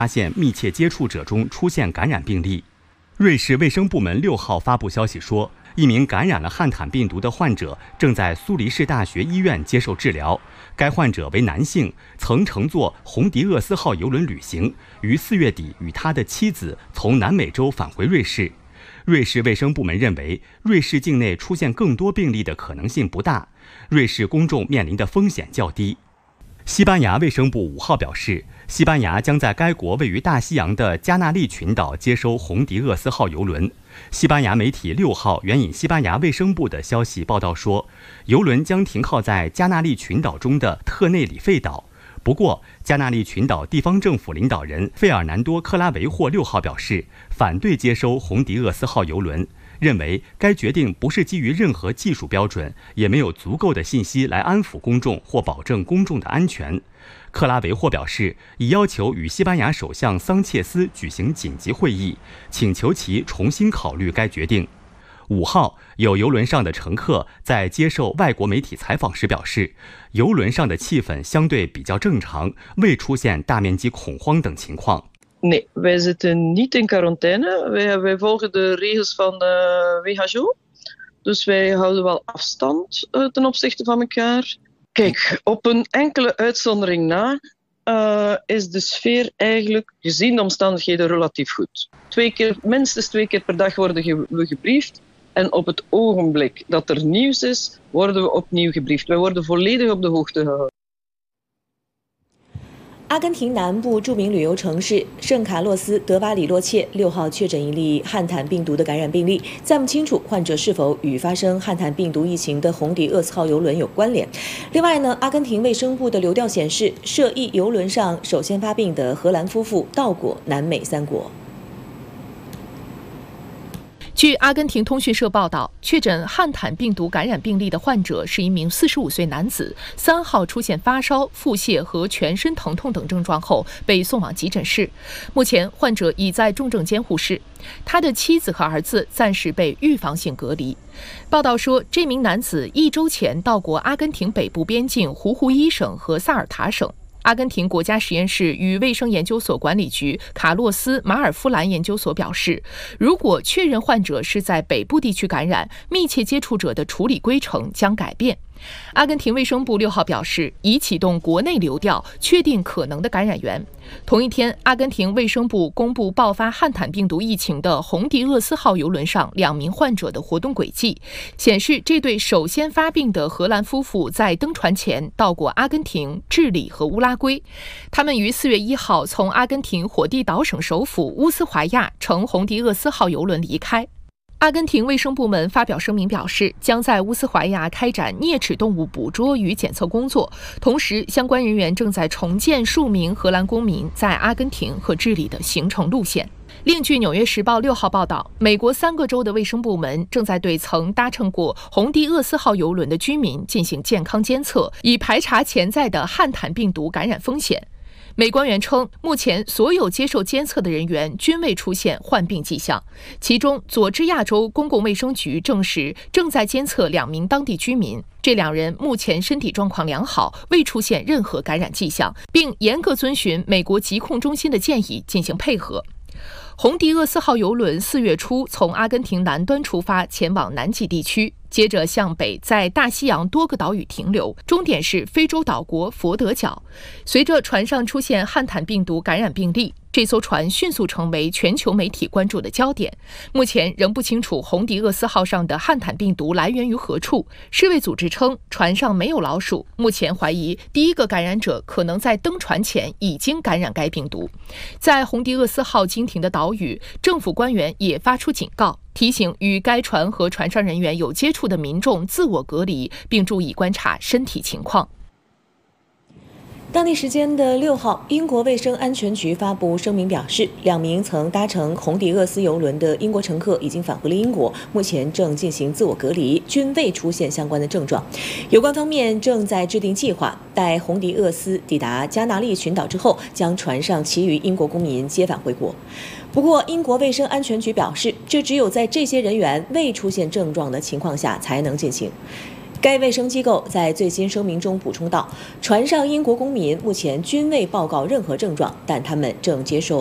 发现密切接触者中出现感染病例。瑞士卫生部门6号发布消息说，一名感染了汉坦病毒的患者正在苏黎世大学医院接受治疗。该患者为男性，曾乘坐红迪厄斯号邮轮旅行，于4月底与他的妻子从南美洲返回瑞士。瑞士卫生部门认为，瑞士境内出现更多病例的可能性不大，瑞士公众面临的风险较低。西班牙卫生部5号表示，西班牙将在该国位于大西洋的加纳利群岛接收红迪厄斯号邮轮。西班牙媒体6号援引西班牙卫生部的消息报道说，邮轮将停靠在加纳利群岛中的特内里费岛。不过，加纳利群岛地方政府领导人费尔南多·克拉维霍6号表示，反对接收红迪厄斯号邮轮，认为该决定不是基于任何技术标准，也没有足够的信息来安抚公众或保证公众的安全。克拉维霍表示，已要求与西班牙首相桑切斯举行紧急会议，请求其重新考虑该决定。5号，有邮轮上的乘客在接受外国媒体采访时表示，邮轮上的气氛相对比较正常，未出现大面积恐慌等情况。 Nee, wij zitten niet in quarantaine. Wij volgen de regels van de WHO. Dus wij houden wel afstand ten opzichte van elkaar. Kijk, op een enkele uitzondering na is de sfeer eigenlijk, gezien de omstandigheden, relatief goed. Minstens 2 keer per dag worden we gebriefd. En op het ogenblik dat er nieuws is, worden we opnieuw gebriefd. Wij worden volledig op de hoogte gehouden. 阿根廷南部著名旅游城市圣卡洛斯德巴里洛切6号确诊一例汉坦病毒的感染病例，暂不清楚患者是否与发生汉坦病毒疫情的红迪厄斯号邮轮有关联。另外呢，阿根廷卫生部的流调显示，涉疫邮轮上首先发病的荷兰夫妇到过南美3国。 据阿根廷通讯社报道，确诊汉坦病毒感染病例的患者是一名45岁男子，3号出现发烧、腹泻和全身疼痛等症状后被送往急诊室。目前患者已在重症监护室，他的妻子和儿子暂时被预防性隔离。报道说，这名男子1周前到过阿根廷北部边境胡胡伊省和萨尔塔省。阿根廷国家实验室与卫生研究所管理局卡洛斯·马尔夫兰研究所表示，如果确认患者是在北部地区感染，密切接触者的处理规程将改变。阿根廷卫生部6号表示，已启动国内流调，确定可能的感染源。同一天，阿根廷卫生部公布爆发汉坦病毒疫情的红迪厄斯号邮轮上2名患者的活动轨迹，显示这对首先发病的荷兰夫妇在登船前到过阿根廷、智利和乌拉圭。他们于4月1号从阿根廷火地岛省首府乌斯怀亚乘红迪厄斯号邮轮离开。阿根廷卫生部门发表声明表示，将在乌斯怀亚开展啮齿动物捕捉与检测工作，同时相关人员正在重建数名荷兰公民在阿根廷和智利的行程路线。另据《纽约时报》6号报道，美国3个州的卫生部门正在对曾搭乘过红迪厄斯号邮轮的居民进行健康监测，以排查潜在的汉坦病毒感染风险。美官员称，目前所有接受监测的人员均未出现患病迹象，其中佐治亚州公共卫生局证实正在监测2名当地居民，这2人目前身体状况良好，未出现任何感染迹象，并严格遵循美国疾控中心的建议进行配合。红迪厄斯号邮轮4月初从阿根廷南端出发，前往南极地区，接着向北在大西洋多个岛屿停留，终点是非洲岛国佛得角。随着船上出现汉坦病毒感染病例，这艘船迅速成为全球媒体关注的焦点。目前仍不清楚红迪厄斯号上的汉坦病毒来源于何处。世卫组织称，船上没有老鼠，目前怀疑第一个感染者可能在登船前已经感染该病毒。在红迪厄斯号经停的岛屿，政府官员也发出警告，提醒与该船和船上人员有接触的民众自我隔离，并注意观察身体情况。 当地时间的6号，英国卫生安全局发布声明表示，2名曾搭乘红迪厄斯邮轮的英国乘客已经返回了英国，目前正进行自我隔离，均未出现相关的症状。有关方面正在制定计划，待红迪厄斯抵达加纳利群岛之后，将船上其余英国公民接返回国。不过，英国卫生安全局表示，这只有在这些人员未出现症状的情况下才能进行。 该卫生机构在最新声明中补充道，船上英国公民目前均未报告任何症状，但他们正接受